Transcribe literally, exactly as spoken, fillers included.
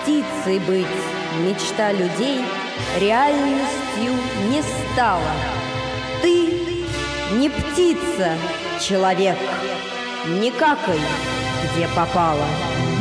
птицей быть мечта людей реальностью не стала. Ты не птица, человек, не какай, где попало.